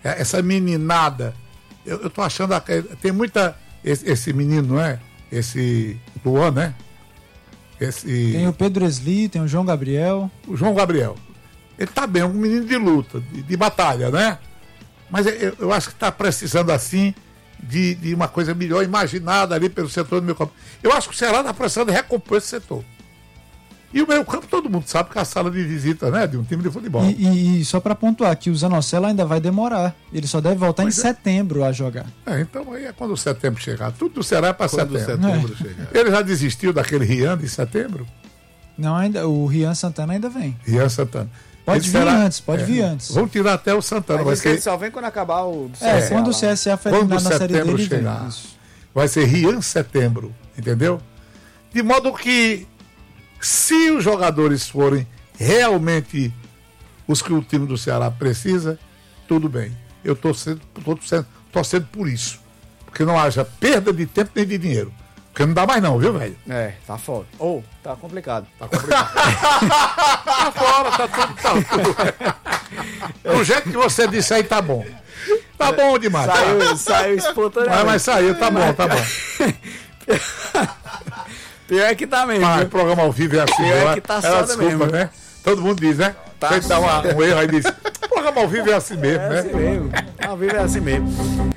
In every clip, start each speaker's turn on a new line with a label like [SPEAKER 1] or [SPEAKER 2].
[SPEAKER 1] essa meninada. Eu tô achando. Tem muita. Esse menino, não é? Esse Luan, né?
[SPEAKER 2] Tem o Pedro Esli, tem o João Gabriel.
[SPEAKER 1] O João Gabriel. Ele tá bem, é um menino de luta, de batalha, né? Mas eu acho que está precisando, assim, de uma coisa melhor imaginada ali pelo setor do meio campo. Eu acho que o Ceará está precisando recompor esse setor. E o meio campo, todo mundo sabe que é a sala de visita, né, de um time de futebol.
[SPEAKER 2] E só para pontuar que o Zanocelo ainda vai demorar. Ele só deve voltar em setembro a jogar.
[SPEAKER 1] Então aí é quando o setembro chegar. Tudo do Ceará é para setembro.
[SPEAKER 3] Chegar.
[SPEAKER 1] Ele já desistiu daquele Rian de setembro?
[SPEAKER 2] Não, ainda. O Rian Santana ainda vem.
[SPEAKER 1] Rian Santana.
[SPEAKER 2] Pode vir antes.
[SPEAKER 1] Vamos tirar até o Santana.
[SPEAKER 4] Mas ele só vem quando acabar o
[SPEAKER 2] CSA. Quando o CSA for eliminado na Série D, ele
[SPEAKER 1] chegar, vai ser Rian setembro, entendeu? De modo que, se os jogadores forem realmente os que o time do Ceará precisa, tudo bem. Eu estou torcendo por isso. Porque não haja perda de tempo nem de dinheiro. Porque não dá mais não, viu, velho?
[SPEAKER 4] Tá foda. Tá complicado.
[SPEAKER 1] Tá fora, tá tudo. O jeito que você disse aí tá bom. Tá bom demais.
[SPEAKER 4] Saiu espontaneamente.
[SPEAKER 1] Mas saiu, tá bom.
[SPEAKER 4] Pior que tá mesmo.
[SPEAKER 1] O programa ao vivo é assim.
[SPEAKER 4] Pior que tá só mesmo.
[SPEAKER 1] Né? Todo mundo diz, né?
[SPEAKER 4] Tá.
[SPEAKER 1] Você dá um erro aí diz. O programa ao vivo é assim mesmo, né?
[SPEAKER 4] Assim mesmo. Ao vivo é assim mesmo.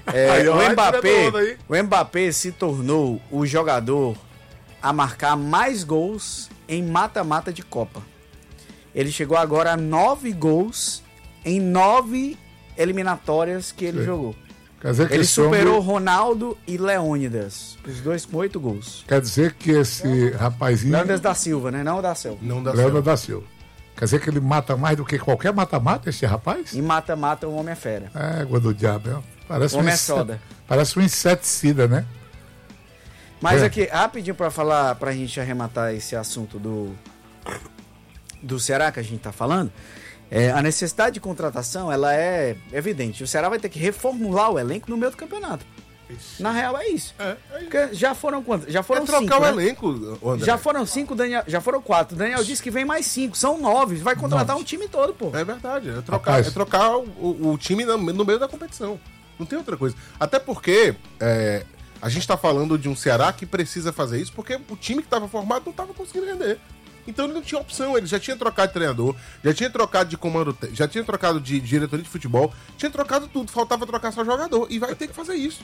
[SPEAKER 4] O Mbappé se tornou o jogador a marcar mais gols em mata-mata de Copa. Ele chegou agora a 9 gols em 9 eliminatórias que ele jogou.
[SPEAKER 1] Quer dizer que
[SPEAKER 4] ele superou Ronaldo e Leônidas, os dois com 8 gols.
[SPEAKER 1] Quer dizer que esse rapazinho...
[SPEAKER 4] Leônidas da Silva, né? Não o da Silva.
[SPEAKER 1] Leônidas da Silva. Quer dizer que ele mata mais do que qualquer mata-mata, esse rapaz?
[SPEAKER 4] Em mata-mata, o homem é fera.
[SPEAKER 1] Égua do diabo. Parece
[SPEAKER 4] o homem é soda.
[SPEAKER 1] Parece um inseticida, né?
[SPEAKER 4] Mas aqui, rapidinho pra falar, pra gente arrematar esse assunto do Ceará que a gente tá falando, a necessidade de contratação, ela é evidente. O Ceará vai ter que reformular o elenco no meio do campeonato. Isso. Na real é isso. Porque já foram quantos? Já foram 5,
[SPEAKER 3] trocar o elenco, André.
[SPEAKER 4] Já foram 5, já foram 4. Daniel disse que vem mais 5, são 9. Vai contratar um time todo, pô.
[SPEAKER 3] É verdade, é trocar o time no meio da competição. Não tem outra coisa. Até porque a gente tá falando de um Ceará que precisa fazer isso porque o time que estava formado não estava conseguindo render. Então ele não tinha opção, ele já tinha trocado de treinador, já tinha trocado de comando, já tinha trocado de diretoria de futebol, tinha trocado tudo, faltava trocar só jogador. E vai ter que fazer isso.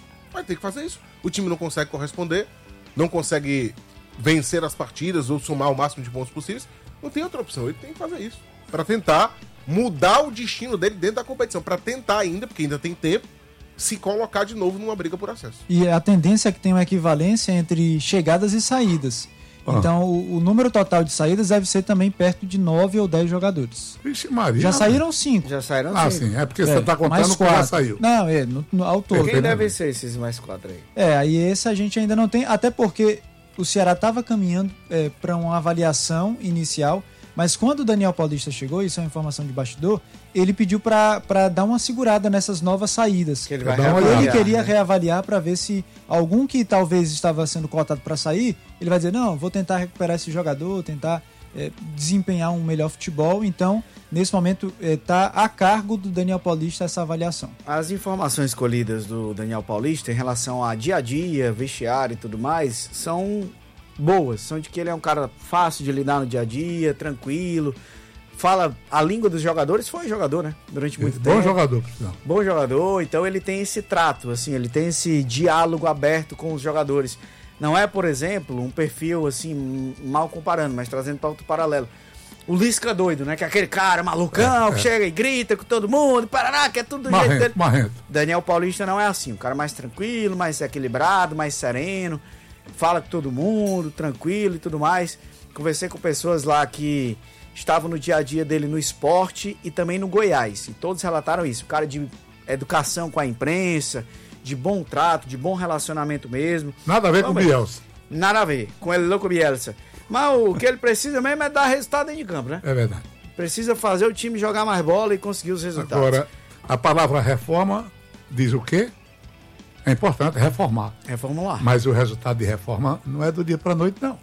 [SPEAKER 3] O time não consegue corresponder, não consegue vencer as partidas ou somar o máximo de pontos possíveis. Não tem outra opção, ele tem que fazer isso. Para tentar mudar o destino dele dentro da competição, para tentar ainda, porque ainda tem tempo, se colocar de novo numa briga por acesso.
[SPEAKER 2] E a tendência é que tem uma equivalência entre chegadas e saídas. Então, o número total de saídas deve ser também perto de 9 ou 10 jogadores.
[SPEAKER 1] Vixe, Maria.
[SPEAKER 2] Já saíram 5.
[SPEAKER 4] Já saíram 5.
[SPEAKER 1] Sim. É porque você está contando quem já saiu.
[SPEAKER 2] Não, ao todo.
[SPEAKER 4] Quem deve ser esses mais 4 aí?
[SPEAKER 2] Aí esse a gente ainda não tem, até porque o Ceará estava caminhando para uma avaliação inicial, mas quando o Daniel Paulista chegou, isso é uma informação de bastidor, ele pediu para dar uma segurada nessas novas saídas.
[SPEAKER 4] Que ele vai reavaliar,
[SPEAKER 2] ele queria reavaliar para ver se algum que talvez estava sendo cotado para sair, ele vai dizer, não, vou tentar recuperar esse jogador, tentar desempenhar um melhor futebol. Então, nesse momento, está a cargo do Daniel Paulista essa avaliação.
[SPEAKER 4] As informações colhidas do Daniel Paulista em relação a dia a dia, vestiário e tudo mais, são boas, são de que ele é um cara fácil de lidar no dia a dia, tranquilo, fala a língua dos jogadores, foi jogador, né? Durante muito tempo.
[SPEAKER 1] Bom jogador, não.
[SPEAKER 4] Bom jogador, então ele tem esse trato, assim, ele tem esse diálogo aberto com os jogadores. Não é, por exemplo, um perfil, assim, mal comparando, mas trazendo para outro paralelo. O Lisca doido, né? Que é aquele cara malucão, que chega e grita com todo mundo, Paraná, que é tudo do jeito dele.
[SPEAKER 1] Marrento.
[SPEAKER 4] Daniel Paulista não é assim, um cara mais tranquilo, mais equilibrado, mais sereno, fala com todo mundo, tranquilo e tudo mais. Conversei com pessoas lá que estavam no dia a dia dele no esporte e também no Goiás, e todos relataram isso, um cara de educação com a imprensa, de bom trato, de bom relacionamento mesmo.
[SPEAKER 1] Nada a ver com o Bielsa.
[SPEAKER 4] Nada a ver com ele louco Bielsa. Mas o que ele precisa mesmo é dar resultado dentro de campo, né?
[SPEAKER 1] É verdade.
[SPEAKER 4] Precisa fazer o time jogar mais bola e conseguir os resultados.
[SPEAKER 1] Agora, a palavra reforma diz o quê? É importante reformar.
[SPEAKER 4] Reformular.
[SPEAKER 1] Mas o resultado de reforma não é do dia para a noite, não.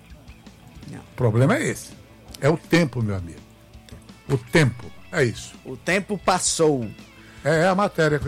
[SPEAKER 1] O problema é esse. É o tempo, meu amigo. O tempo. É isso.
[SPEAKER 4] O tempo passou.
[SPEAKER 1] É a matéria que